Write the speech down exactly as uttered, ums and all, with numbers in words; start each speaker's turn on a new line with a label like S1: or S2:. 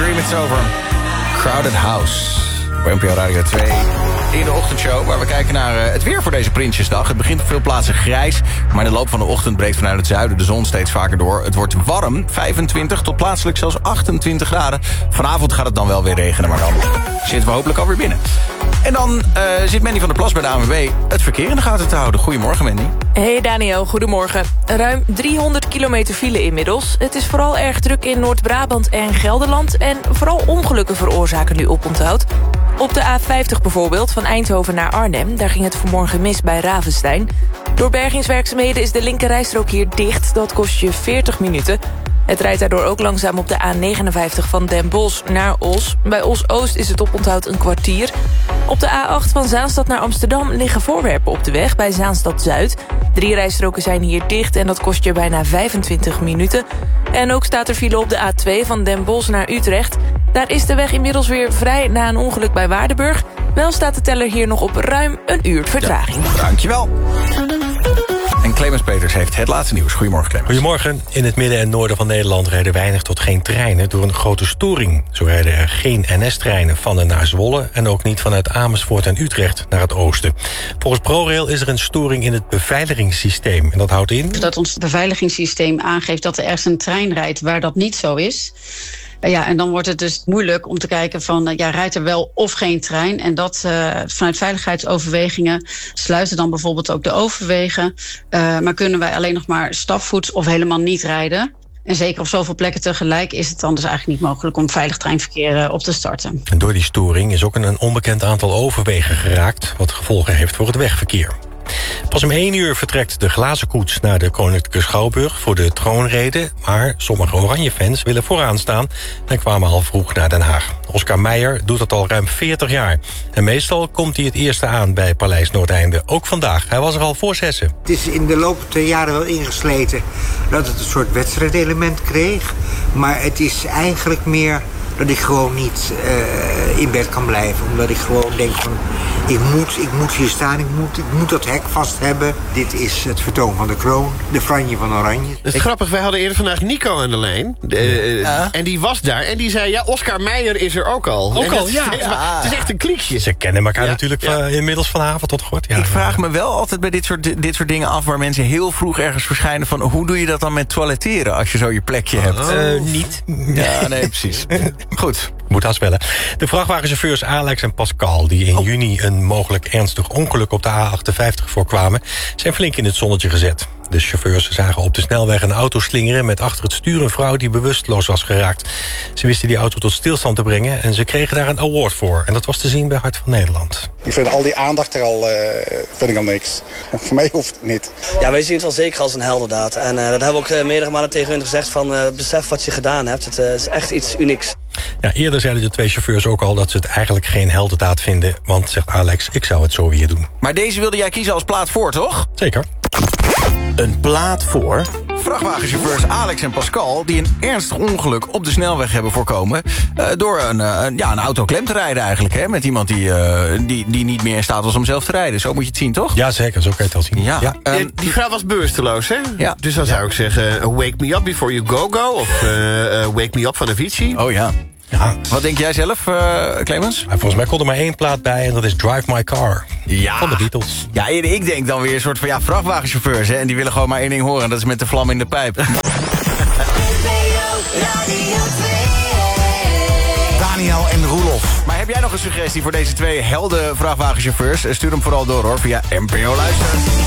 S1: Dream It's Over. Crowded House. Op N P O Radio twee. In de ochtendshow waar we kijken naar uh, het weer voor deze Prinsjesdag. Het begint op veel plaatsen grijs, maar in de loop van de ochtend breekt vanuit het zuiden de zon steeds vaker door. Het wordt warm, vijfentwintig tot plaatselijk zelfs achtentwintig graden. Vanavond gaat het dan wel weer regenen, maar dan zitten we hopelijk alweer binnen. En dan uh, zit Mandy van der Plas bij de A N W B het verkeer in de gaten te houden. Goedemorgen, Mandy.
S2: Hey Daniel, goedemorgen. Ruim driehonderd kilometer file inmiddels. Het is vooral erg druk in Noord-Brabant en Gelderland. En vooral ongelukken veroorzaken nu oponthoud. Op de A vijftig bijvoorbeeld, van Eindhoven naar Arnhem. Daar ging het vanmorgen mis bij Ravenstein. Door bergingswerkzaamheden is de linkerrijstrook hier dicht. Dat kost je veertig minuten. Het rijdt daardoor ook langzaam op de A negenenvijftig van Den Bosch naar Os. Bij Os-Oost is het oponthoud een kwartier. Op de A acht van Zaanstad naar Amsterdam liggen voorwerpen op de weg bij Zaanstad-Zuid. Drie rijstroken zijn hier dicht en dat kost je bijna vijfentwintig minuten. En ook staat er file op de A twee van Den Bosch naar Utrecht. Daar is de weg inmiddels weer vrij na een ongeluk bij Waardenburg. Wel staat de teller hier nog op ruim een uur vertraging.
S1: Ja, dankjewel. En Clemens Peters heeft het laatste nieuws. Goedemorgen, Clemens.
S3: Goedemorgen. In het midden en noorden van Nederland rijden weinig tot geen treinen door een grote storing. Zo rijden er geen N S-treinen van en naar Zwolle en ook niet vanuit Amersfoort en Utrecht naar het oosten. Volgens ProRail is er een storing in het beveiligingssysteem. En dat houdt in
S4: dat ons beveiligingssysteem aangeeft dat er ergens een trein rijdt waar dat niet zo is. Ja, en dan wordt het dus moeilijk om te kijken van, ja, rijdt er wel of geen trein? En dat uh, vanuit veiligheidsoverwegingen sluiten dan bijvoorbeeld ook de overwegen. Uh, maar kunnen wij alleen nog maar stapvoets of helemaal niet rijden? En zeker op zoveel plekken tegelijk is het dan dus eigenlijk niet mogelijk om veilig treinverkeer uh, op te starten.
S3: En door die storing is ook een onbekend aantal overwegen geraakt, wat gevolgen heeft voor het wegverkeer. Pas om één uur vertrekt de glazen koets naar de Koninklijke Schouwburg voor de troonrede. Maar sommige Oranje-fans willen vooraan staan en kwamen al vroeg naar Den Haag. Oscar Meijer doet dat al ruim veertig jaar. En meestal komt hij het eerste aan bij Paleis Noordeinde. Ook vandaag. Hij was er al voor zessen.
S5: Het is in de loop der jaren wel ingesleten dat het een soort wedstrijdelement kreeg. Maar het is eigenlijk meer dat ik gewoon niet uh, in bed kan blijven. Omdat ik gewoon denk van, ik moet, ik moet hier staan, ik moet, ik moet dat hek vast hebben. Dit is het vertoon van de kroon, de franje van Oranje.
S6: Het is ik... grappig, wij hadden eerder vandaag Nico aan de lijn. De, ja. En die was daar en die zei, ja, Oscar Meijer is er ook al.
S1: Ook
S6: en
S1: al,
S6: het,
S1: ja.
S6: Het is,
S1: ja.
S6: Het is echt een kliekje.
S3: Ze kennen elkaar
S6: ja.
S3: natuurlijk ja. Uh, inmiddels vanavond tot gehoord. Ja,
S1: ik vraag me wel altijd bij dit soort, dit soort dingen af waar mensen heel vroeg ergens verschijnen van, hoe doe je dat dan met toiletteren als je zo je plekje hebt?
S3: Oh. Uh, niet.
S1: Ja, nee, precies. Goed.
S3: Moet afspellen. De vrachtwagenchauffeurs Alex en Pascal, die in oh. juni een mogelijk ernstig ongeluk op de A achtenvijftig voorkwamen, zijn flink in het zonnetje gezet. De chauffeurs zagen op de snelweg een auto slingeren met achter het stuur een vrouw die bewusteloos was geraakt. Ze wisten die auto tot stilstand te brengen en ze kregen daar een award voor. En dat was te zien bij Hart van Nederland.
S7: Ik vind al die aandacht er al, uh, vind ik al niks. Voor mij hoeft het niet.
S8: Ja, wij zien het wel zeker als een heldendaad. En uh, dat hebben we ook uh, meerdere malen tegen hun gezegd van uh, besef wat je gedaan hebt. Het uh, is echt iets unieks.
S3: Ja, eerder zeiden de twee chauffeurs ook al dat ze het eigenlijk geen heldendaad vinden. Want, zegt Alex, ik zou het zo weer doen.
S1: Maar deze wilde jij kiezen als plaat voor, toch?
S3: Zeker.
S1: Een plaat voor vrachtwagenchauffeurs Alex en Pascal, die een ernstig ongeluk op de snelweg hebben voorkomen Uh, door een, uh, ja, een auto klem te rijden eigenlijk. Hè, met iemand die, uh, die, die niet meer in staat was om zelf te rijden. Zo moet je het zien, toch?
S3: Ja, zeker. Zo kan je het wel zien.
S1: Ja.
S3: Ja.
S6: Um, die vrouw was bewusteloos, hè?
S1: Ja.
S6: Dus dan zou ja. ik zeggen, uh, wake me up before you go go. Of uh, uh, wake me up van Avicii.
S1: Oh ja. Ja. Wat denk jij zelf, uh, Clemens?
S3: Volgens mij komt er maar één plaat bij en dat is Drive My Car.
S1: Ja.
S3: Van de Beatles.
S1: Ja, ik denk dan weer een soort van ja, vrachtwagenchauffeurs. Hè, en die willen gewoon maar één ding horen. En dat is met de vlam in de pijp. Daniel en Roelof. Maar heb jij nog een suggestie voor deze twee helden vrachtwagenchauffeurs? Stuur hem vooral door hoor, via N P O Luister.